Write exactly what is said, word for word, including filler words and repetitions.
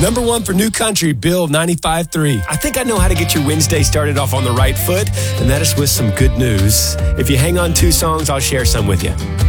Number one for New Country, Bill ninety-five three. I think I know how to get your Wednesday started off on the right foot, and that is with some good news. If you hang on two songs, I'll share some with you.